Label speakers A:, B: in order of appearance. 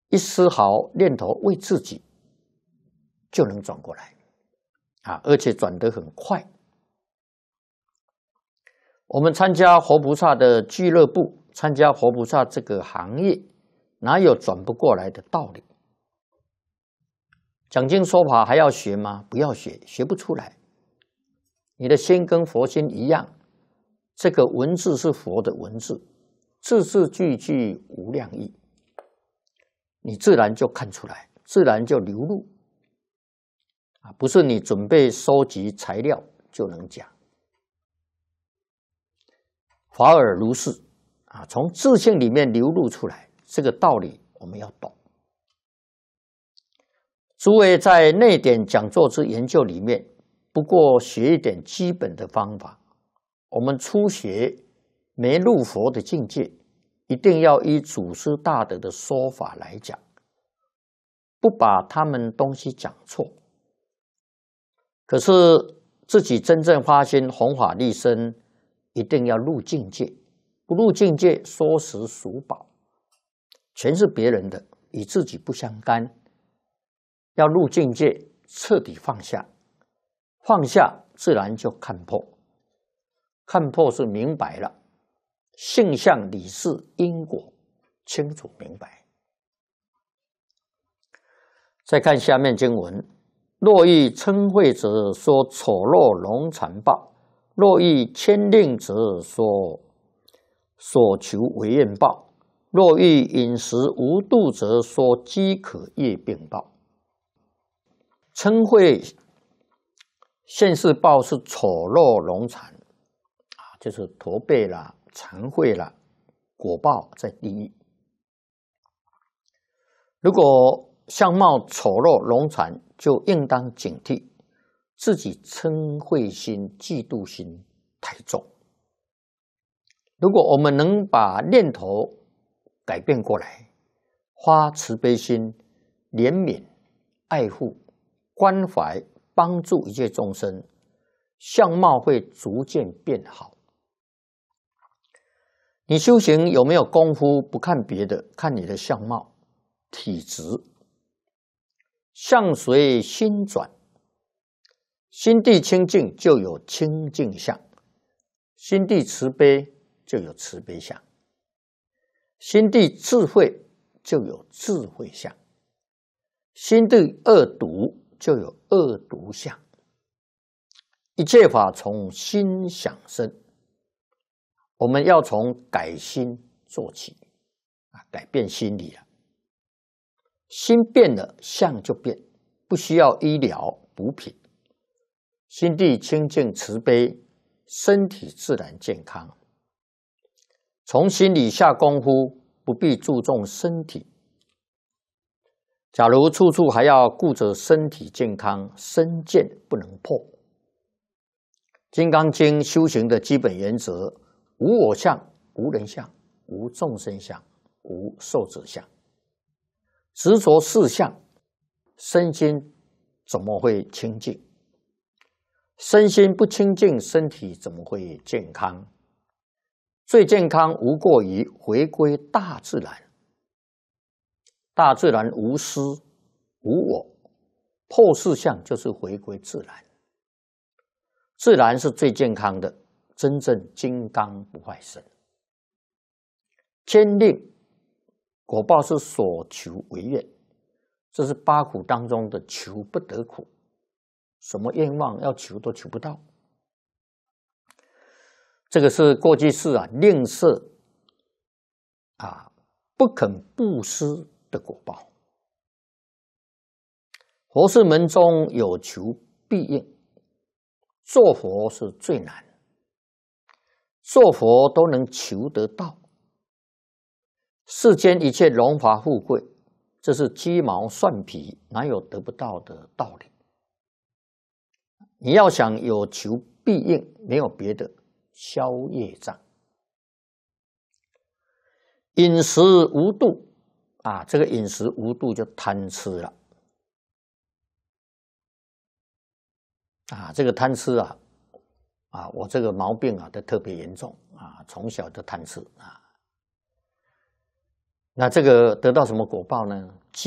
A: 一丝毫念头为自己，就能转过来而且转得很快。我们参加活菩萨的俱乐部，参加活菩萨这个行业，哪有转不过来的道理？讲经说法还要学吗？不要学，学不出来。你的心跟佛心一样，这个文字是佛的文字，字字句句无量义，你自然就看出来，自然就流露不是你准备收集材料就能讲。法尔如是从自性里面流露出来，这个道理我们要懂。诸位在内典讲座之研究里面，不过学一点基本的方法。我们初学没入佛的境界，一定要依祖师大德的说法来讲，不把他们东西讲错。可是自己真正发心弘法利生，一定要入境界，不入境界说实属宝，全是别人的，与自己不相干。要入境界，彻底放下，放下自然就看破，看破是明白了，性相理事因果清楚明白。再看下面经文，若欲嗔恚者，说丑陋龙残报；若欲牵令者，说所求为愿报；若欲饮食无度者，说饥渴业病报。嗔恚现世报是丑陋龙残就是驼背啦、残秽啦，果报在地狱。如果相貌丑陋龙残，就应当警惕自己嗔恚心、嫉妒心太重。如果我们能把念头改变过来，发慈悲心、怜悯、爱护、关怀、帮助一切众生，相貌会逐渐变好。你修行有没有功夫，不看别的，看你的相貌、体质。相随心转，心地清净就有清净相，心地慈悲就有慈悲相，心地智慧就有智慧相，心地恶毒就有恶毒相。一切法从心想生，我们要从改心做起改变心理了。心变了，相就变，不需要医疗补品。心地清净慈悲，身体自然健康。从心里下功夫，不必注重身体。假如处处还要顾着身体健康，身见不能破。金刚经修行的基本原则：无我相、无人相、无众生相、无寿者相。执着四相，身心怎么会清净？身心不清净，身体怎么会健康？最健康无过于回归大自然。大自然无私无我，破四相就是回归自然。自然是最健康的，真正金刚不坏身。天令果报是所求为愿，这是八苦当中的求不得苦，什么愿望要求都求不到。这个是过去世吝啬不肯布施的果报。佛事门中有求必应，做佛是最难，做佛都能求得到。世间一切荣华富贵，这是鸡毛蒜皮，哪有得不到的道理？你要想有求必应，没有别的，消业障。饮食无度这个饮食无度就贪吃了这个贪吃我这个毛病都特别严重从小就贪吃那这个得到什么果报呢？